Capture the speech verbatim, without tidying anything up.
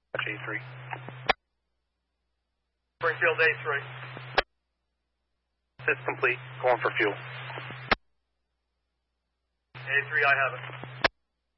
A three. Springfield A three. Assist complete. Going for fuel. A three, I have it.